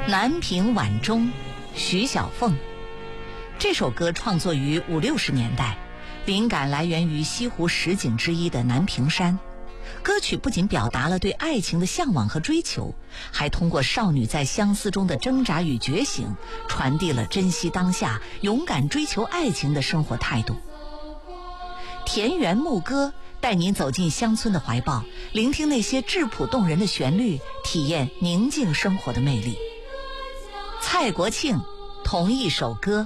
南屏晚钟，徐小凤。这首歌创作于50、60年代，灵感来源于西湖十景之一的南屏山。歌曲不仅表达了对爱情的向往和追求，还通过少女在相思中的挣扎与觉醒，传递了珍惜当下、勇敢追求爱情的生活态度。田园牧歌带您走进乡村的怀抱，聆听那些质朴动人的旋律，体验宁静生活的魅力。蔡国庆同一首歌。